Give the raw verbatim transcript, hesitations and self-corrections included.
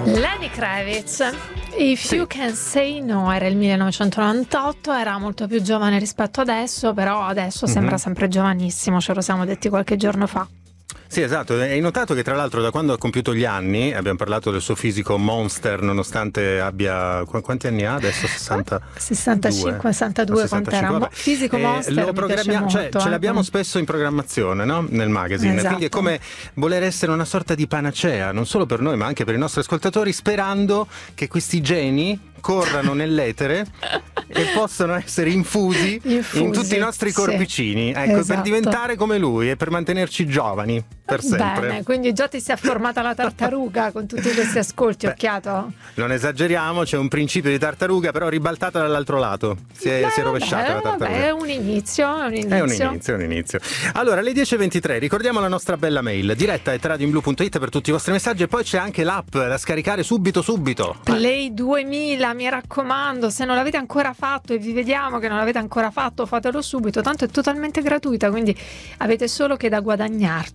Lenny Kravitz, If Sì. You Can Say No, era il millenovecentonovantotto, era molto più giovane rispetto adesso, però adesso sembra Mhm. sempre giovanissimo, ce lo siamo detti qualche giorno fa. Sì, esatto, hai notato che tra l'altro da quando ha compiuto gli anni, abbiamo parlato del suo fisico monster nonostante abbia, qu- quanti anni ha adesso? sessanta sessantacinque sessantadue, quanto era? vabbè. Fisico Eh, monster, lo mi piace programmiamo, cioè, molto, ce eh, l'abbiamo come- spesso in programmazione, no? Nel magazine, Esatto. quindi è come voler essere una sorta di panacea, non solo per noi ma anche per i nostri ascoltatori, sperando che questi geni corrano nell'etere e possano essere infusi, Infusi, in tutti i nostri sì. corpicini, ecco, per Esatto. diventare come lui e per mantenerci giovani per sempre. Bene, quindi già ti si è formata la tartaruga con tutti questi ascolti, Beh, occhiato? Non esageriamo, c'è un principio di tartaruga però ribaltata dall'altro lato, si è, Beh, si è rovesciata vabbè, la tartaruga. vabbè, è un inizio, è un inizio. È un inizio, è un inizio. Allora, alle dieci e ventitré, ricordiamo la nostra bella mail, diretta at radioinblu punto it per tutti i vostri messaggi, e poi c'è anche l'app da scaricare subito subito. Play duemila, mi raccomando, se non l'avete ancora fatto e vi vediamo che non l'avete ancora fatto, fatelo subito, tanto è totalmente gratuita, quindi avete solo che da guadagnarci.